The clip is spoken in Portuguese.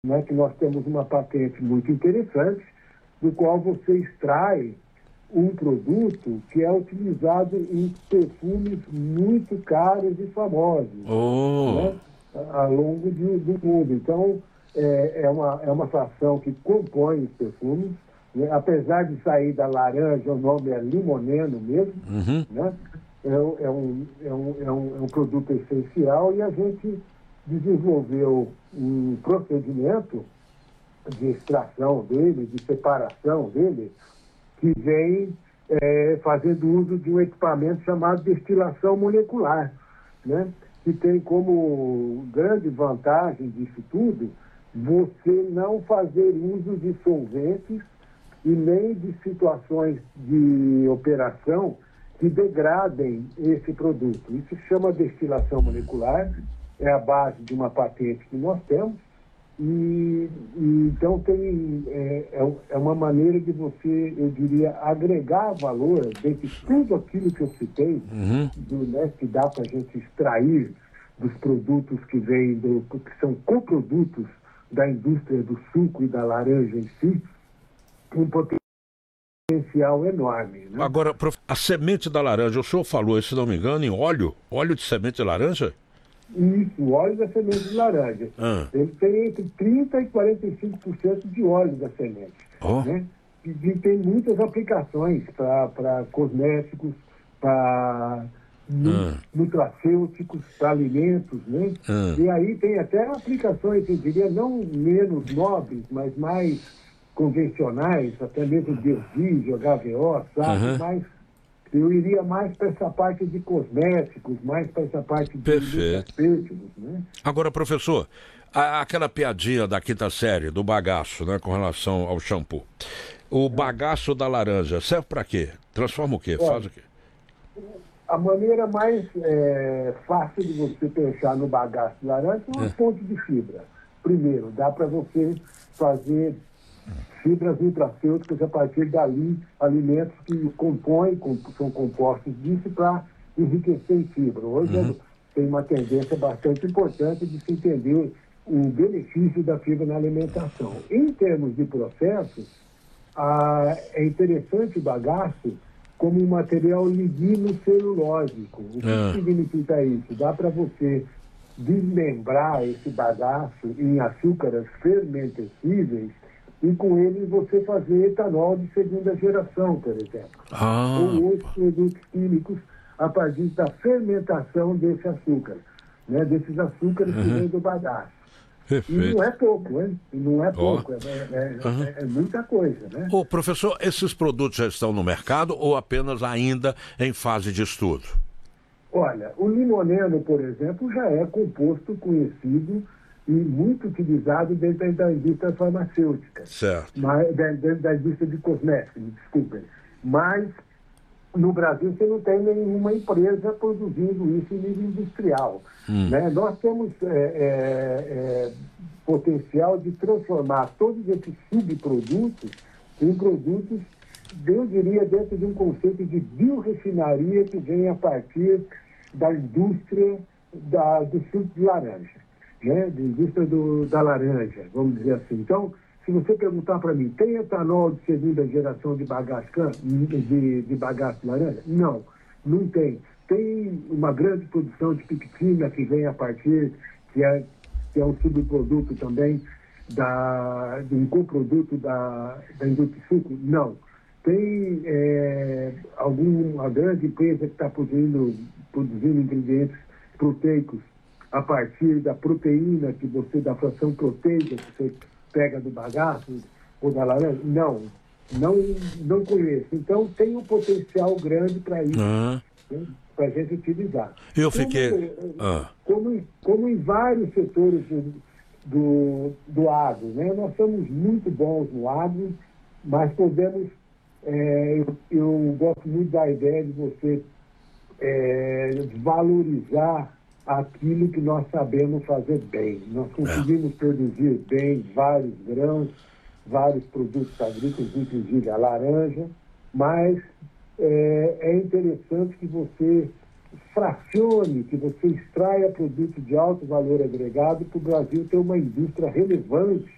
né, que nós temos uma patente muito interessante, do qual você extrai um produto que é utilizado em perfumes muito caros e famosos, né, ao longo do mundo. Então, é uma fração que compõe os perfumes, né, apesar de sair da laranja, o nome é limoneno mesmo, né, é um produto essencial, e a gente desenvolveu um procedimento de extração dele, de separação dele, que vem fazendo uso de um equipamento chamado destilação molecular, né? Que tem como grande vantagem disso tudo você não fazer uso de solventes e nem de situações de operação que degradem esse produto. Isso se chama destilação molecular, é a base de uma patente que nós temos, e então é uma maneira de você, eu diria, agregar valor dentre tudo aquilo que eu citei, né, que dá para a gente extrair dos produtos que vêm, que são coprodutos da indústria do suco e da laranja em si, um potencial enorme, né? Agora, a semente da laranja, o senhor falou, se não me engano, em óleo de semente de laranja? Isso, o óleo da semente de laranja. Ele tem entre 30% e 45% de óleo da semente. Né? E tem muitas aplicações para cosméticos, para nutracêuticos, para alimentos, né? E aí tem até aplicações, eu diria, não menos nobres, mas mais convencionais, até mesmo DSI, HVO, sabe? Mas eu iria mais para essa parte de cosméticos, mais para essa parte de nutracêuticos, né? Agora, professor, aquela piadinha da quinta série, do bagaço, né, com relação ao shampoo. O bagaço da laranja serve para quê? Transforma o quê? Faz o quê? A maneira mais fácil de você pensar no bagaço de laranja é uma fonte de fibra. Primeiro, dá para você fazer fibras nutracêuticas a partir dali, alimentos que são compostos disso para enriquecer em fibra. Hoje tem uma tendência bastante importante de se entender o benefício da fibra na alimentação. Em termos de processos, é interessante o bagaço como um material lignocelulósico. O que significa isso? Dá para você desmembrar esse bagaço em açúcares fermentescíveis e com ele você fazer etanol de segunda geração, por exemplo. Ou outros produtos químicos a partir da fermentação desse açúcar, né? Desses açúcares que vêm do bagaço. Perfeito. E não é pouco, hein? Não é pouco, é muita coisa, né? Ô, professor, esses produtos já estão no mercado ou apenas ainda em fase de estudo? Olha, o limoneno, por exemplo, já é composto conhecido e muito utilizado dentro da indústria farmacêutica. Certo. Dentro da indústria de cosméticos, desculpem. Mas no Brasil você não tem nenhuma empresa produzindo isso em nível industrial. Né? Nós temos potencial de transformar todos esses subprodutos em produtos, eu diria, dentro de um conceito de biorefinaria que vem a partir da indústria do suco de laranja, né? Da indústria da laranja, vamos dizer assim. Então, se você perguntar para mim, tem etanol de segunda geração de bagaço de laranja? Não, não tem. Tem uma grande produção de pectina que vem a partir, que é um subproduto também de um coproduto da indústria de suco? Não. Tem alguma grande empresa que está produzindo ingredientes proteicos a partir da proteína da fração proteica que você pega do bagaço ou da laranja? Não conheço. Então tem um potencial grande para isso, né, para a gente utilizar. Eu fiquei... Como em vários setores do agro, né? Nós somos muito bons no agro, mas podemos... eu gosto muito da ideia de você valorizar aquilo que nós sabemos fazer bem. Nós conseguimos produzir bem vários grãos, vários produtos agrícolas, inclusive a laranja, mas é interessante que você fracione, que você extraia produtos de alto valor agregado para o Brasil ter uma indústria relevante